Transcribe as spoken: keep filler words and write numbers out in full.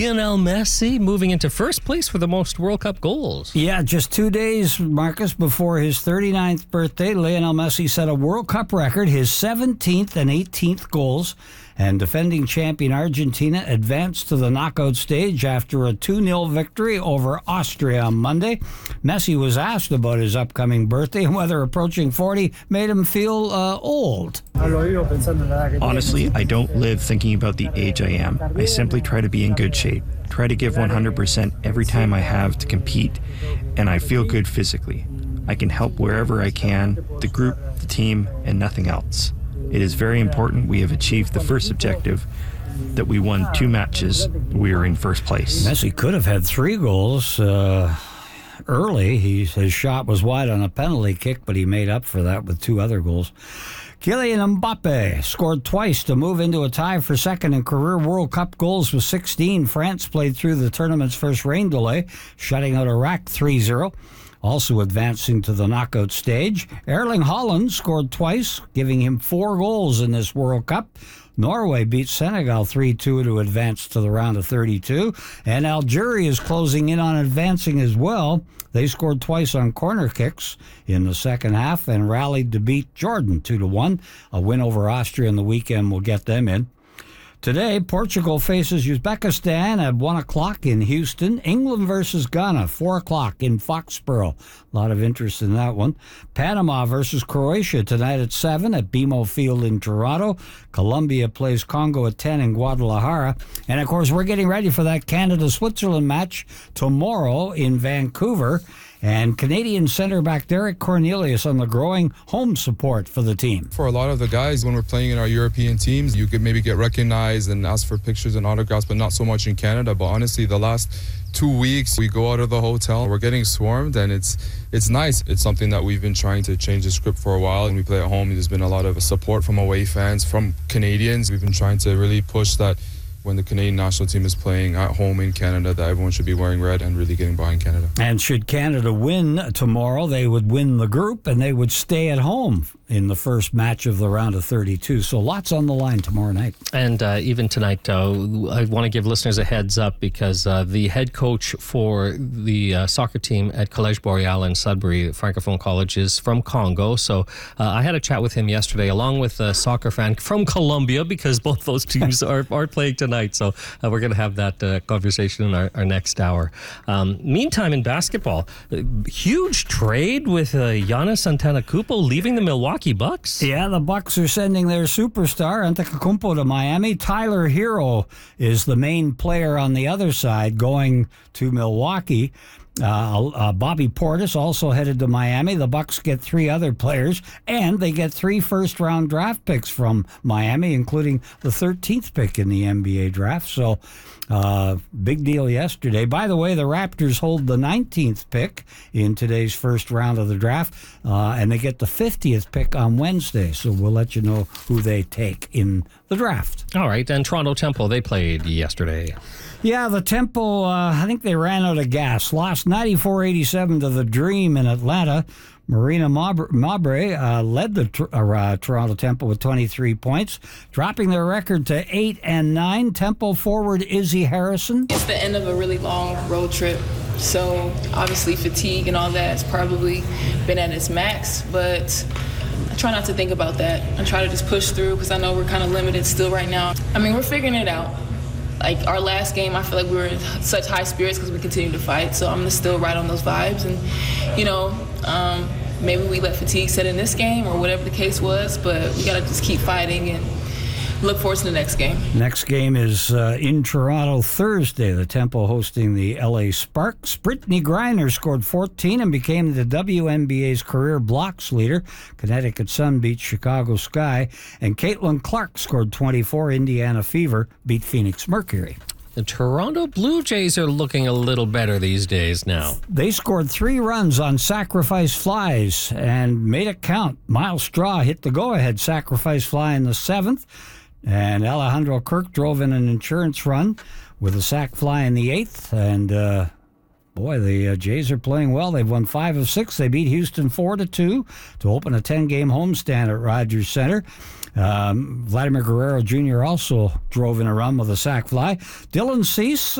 Lionel Messi moving into first place for the most World Cup goals. Yeah, just two days, Marcus, before his thirty-ninth birthday, Lionel Messi set a World Cup record, his seventeenth and eighteenth goals, and defending champion Argentina advanced to the knockout stage after a two nil victory over Austria on Monday. Messi was asked about his upcoming birthday and whether approaching forty made him feel uh, old. Honestly, I don't live thinking about the age I am. I simply try to be in good shape, try to give one hundred percent every time I have to compete, and I feel good physically. I can help wherever I can, the group, the team, and nothing else. It is very important we have achieved the first objective, that we won two matches. We are in first place. Messi could have had three goals uh, early. He, his shot was wide on a penalty kick, but he made up for that with two other goals. Kylian Mbappe scored twice to move into a tie for second in career World Cup goals with sixteen. France played through the tournament's first rain delay, shutting out Iraq three zero. Also advancing to the knockout stage, Erling Haaland scored twice, giving him four goals in this World Cup. Norway beat Senegal three two to advance to the round of thirty-two, and Algeria is closing in on advancing as well. They scored twice on corner kicks in the second half and rallied to beat Jordan two to one. A win over Austria in the weekend will get them in. Today, Portugal faces Uzbekistan at one o'clock in Houston. England versus Ghana, four o'clock in Foxborough. A lot of interest in that one. Panama versus Croatia tonight at seven at B M O Field in Toronto. Colombia plays Congo at ten in Guadalajara. And, of course, we're getting ready for that Canada-Switzerland match tomorrow in Vancouver. And Canadian centre back Derek Cornelius on the growing home support for the team. For a lot of the guys, when we're playing in our European teams, you could maybe get recognized and ask for pictures and autographs, but not so much in Canada. But honestly, the last two weeks, we go out of the hotel, we're getting swarmed, and it's it's nice. It's something that we've been trying to change the script for a while. And we play at home, there's been a lot of support from away fans, from Canadians. We've been trying to really push that when the Canadian national team is playing at home in Canada, that everyone should be wearing red and really getting behind Canada. And should Canada win tomorrow, they would win the group and they would stay at home in the first match of the round of thirty-two. So lots on the line tomorrow night. And uh, even tonight, uh, I want to give listeners a heads up because uh, the head coach for the uh, soccer team at Collège Boreal in Sudbury, Francophone College, is from Congo. So uh, I had a chat with him yesterday, along with a soccer fan from Colombia, because both those teams are, are playing tonight. So uh, we're going to have that uh, conversation in our, our next hour. Um, meantime, in basketball, uh, huge trade with uh, Giannis Antetokounmpo leaving the Milwaukee Bucks. Yeah, the Bucks are sending their superstar Antetokounmpo to Miami. Tyler Hero is the main player on the other side, going to Milwaukee. Uh, uh, Bobby Portis also headed to Miami. The Bucks get three other players, and they get three first-round draft picks from Miami, including the thirteenth pick in the N B A draft. So, uh, big deal yesterday. By the way, the Raptors hold the nineteenth pick in today's first round of the draft, uh, and they get the fiftieth pick on Wednesday. So we'll let you know who they take in the draft. All right, and Toronto Temple, they played yesterday. Yeah, the Temple, uh, I think they ran out of gas. Lost ninety-four eighty-seven to the Dream in Atlanta. Marina Mabre uh, led the tr- uh, Toronto Temple with twenty-three points, dropping their record to eight and nine. Temple forward Izzy Harrison. It's the end of a really long road trip, so obviously fatigue and all that has probably been at its max, but I try not to think about that. I try to just push through because I know we're kind of limited still right now. I mean, we're figuring it out. Like our last game, I feel like we were in such high spirits because we continued to fight. So I'm gonna still ride on those vibes, and you know, um, maybe we let fatigue set in this game or whatever the case was. But we gotta just keep fighting and look forward to the next game. Next game is uh, in Toronto Thursday. The Temple hosting the L A Sparks. Brittany Griner scored fourteen and became the W N B A's career blocks leader. Connecticut Sun beat Chicago Sky. And Caitlin Clark scored twenty-four. Indiana Fever beat Phoenix Mercury. The Toronto Blue Jays are looking a little better these days now. They scored three runs on sacrifice flies and made it count. Miles Straw hit the go-ahead sacrifice fly in the seventh. And Alejandro Kirk drove in an insurance run with a sac fly in the eighth. And, uh, boy, the uh, Jays are playing well. They've won five of six. They beat Houston four to two to open a ten-game homestand at Rogers Center. Um, Vladimir Guerrero Junior also drove in a run with a sac fly. Dylan Cease